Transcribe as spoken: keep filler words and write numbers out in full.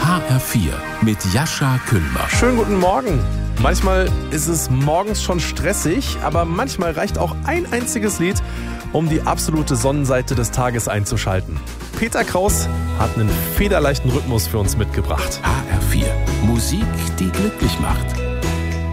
H R vier mit Jascha Küllmer. Schönen guten Morgen. Manchmal ist es morgens schon stressig, aber manchmal reicht auch ein einziges Lied, um die absolute Sonnenseite des Tages einzuschalten. Peter Kraus hat einen federleichten Rhythmus für uns mitgebracht. H R vier. Musik, die glücklich macht.